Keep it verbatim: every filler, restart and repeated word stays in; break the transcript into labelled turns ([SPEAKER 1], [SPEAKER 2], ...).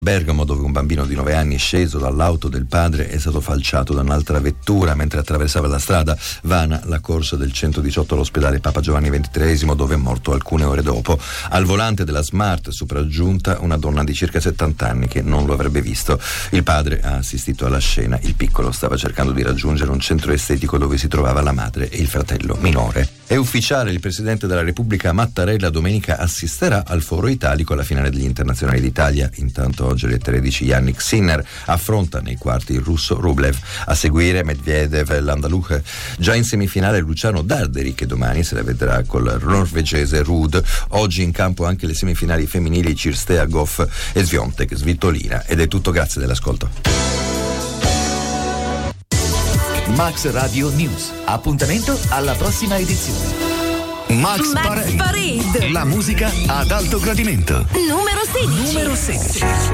[SPEAKER 1] Bergamo, dove un bambino di nove anni sceso dall'auto del padre è stato falciato da un'altra vettura mentre attraversava la strada. Vana la corsa del centodiciotto all'ospedale Papa Giovanni ventitreesimo, dove è morto alcune ore dopo. Al volante della Smart sopraggiunta una donna di circa settanta anni che non lo avrebbe visto. Il padre ha assistito alla scena. Il piccolo stava cercando di raggiungere un centro estetico dove si trovava la madre e il fratello minore. È ufficiale, il Presidente della Repubblica Mattarella domenica assisterà al Foro Italico alla finale degli Internazionali d'Italia. Intanto oggi alle tredici Yannick Sinner affronta nei quarti il russo Rublev. A seguire Medvedev e Landaluce. Già in semifinale Luciano Darderi, che domani se la vedrà col norvegese Ruud. Oggi in campo anche le semifinali femminili Cirstea Goff e Swiatek Svitolina. Ed è tutto, grazie dell'ascolto.
[SPEAKER 2] Max Radio News. Appuntamento alla prossima edizione. Max,
[SPEAKER 3] Max
[SPEAKER 2] Parade.
[SPEAKER 3] Parade.
[SPEAKER 2] La musica ad alto gradimento.
[SPEAKER 3] Numero sedici.
[SPEAKER 2] Numero sedici.